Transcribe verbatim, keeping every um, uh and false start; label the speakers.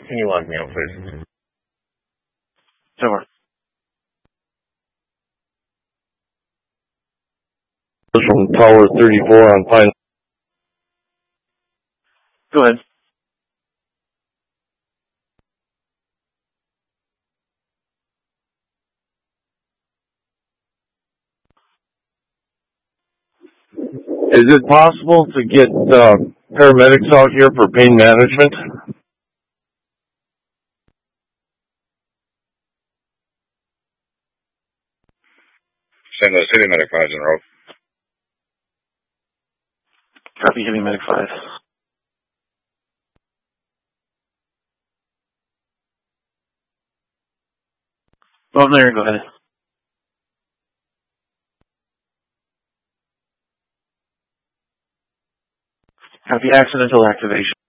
Speaker 1: Can you log me out, please?
Speaker 2: Sure.
Speaker 1: From Tower thirty-four on Pine.
Speaker 2: Go ahead.
Speaker 1: Is it possible to get uh, paramedics out here for pain management?
Speaker 3: Send the City Medic five in row.
Speaker 2: Copy, City Medic five. Well, there, go ahead. Copy, accidental activation.